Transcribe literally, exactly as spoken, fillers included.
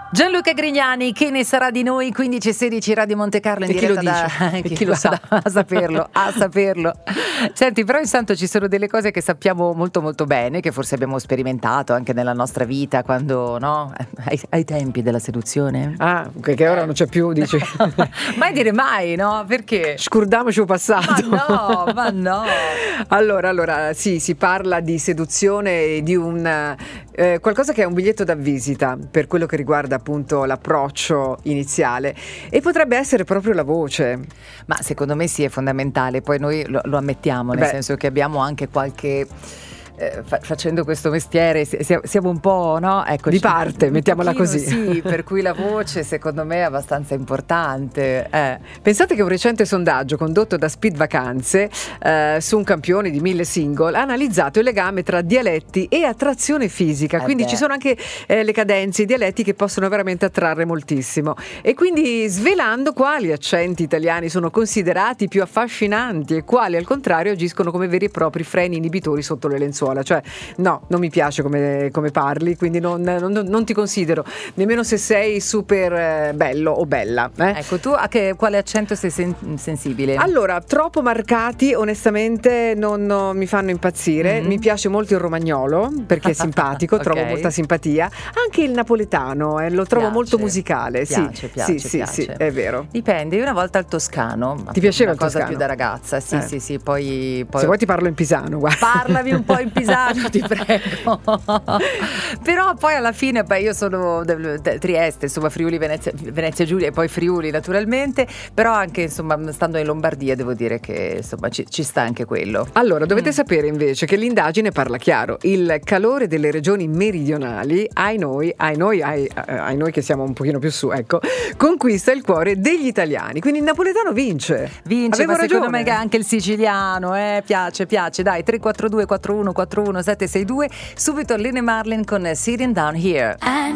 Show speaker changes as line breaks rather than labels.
Gianluca Grignani, che ne sarà di noi? quindici e sedici Radio Monte Carlo in
e
diretta
chi lo dice?
da
E
chi,
chi lo sa?
A saperlo, a saperlo. Senti, però intanto ci sono delle cose che sappiamo molto molto bene, che forse abbiamo sperimentato anche nella nostra vita, quando, no? Ai, ai tempi della seduzione.
Ah, che ora non c'è più, dici?
Mai dire mai, no? Perché?
Scordiamoci il passato.
Ma no, ma no.
Allora, allora, sì, si parla di seduzione e di un eh, qualcosa che è un biglietto da visita per quello che riguarda appunto l'approccio iniziale, e potrebbe essere proprio la voce.
Ma secondo me sì, è fondamentale, poi noi lo, lo ammettiamo, nel
Beh.
senso che abbiamo anche qualche... Eh, fa- facendo questo mestiere si- siamo un po', no? Ecco,
Di parte, mettiamola così.
Sì, per cui la voce secondo me è abbastanza importante. Eh.
Pensate che un recente sondaggio condotto da Speed Vacanze eh, su un campione di mille single ha analizzato il legame tra dialetti e attrazione fisica,
Eh
quindi
beh.
ci sono anche eh, le cadenze, i dialetti che possono veramente attrarre moltissimo, e quindi svelando quali accenti italiani sono considerati più affascinanti e quali al contrario agiscono come veri e propri freni inibitori sotto le lenzuola. Cioè no, non mi piace come, come parli, quindi non, non, non ti considero, nemmeno se sei super eh, bello o bella, eh?
Ecco, tu a che, quale accento sei sen- sensibile?
Allora, troppo marcati onestamente non, non mi fanno impazzire.
Mm-hmm.
Mi piace molto il romagnolo perché è simpatico,
Ok.
trovo molta simpatia. Anche il napoletano eh, lo trovo
Piace.
molto musicale.
Piace,
sì,
piace,
sì, sì,
piace.
sì, è vero.
Dipende, io una volta al toscano.
Ti piaceva
una
il
cosa
toscano?
più da ragazza, sì,
Eh.
sì, sì, poi, poi...
Se vuoi ti parlo in pisano, guarda.
Parlami un po' in pisano, ti prego. Però poi alla fine, beh, io sono del- de- Trieste, insomma, Friuli, Venezia, Venezia Giulia e poi Friuli naturalmente, però anche insomma stando in Lombardia devo dire che insomma ci, ci sta anche quello.
Allora, dovete
Mm.
sapere invece che l'indagine parla chiaro. Il calore delle regioni meridionali, ai noi, ai noi, ai, ai noi che siamo un pochino più su, ecco, conquista il cuore degli italiani. Quindi il napoletano vince.
Vince,
Avevo
ma secondo
ragione.
me che anche il siciliano, eh, piace, piace. Dai, tre quattro due quattro uno quattro uno sette sei due, subito Lene Marlin con Sitting Down Here.
I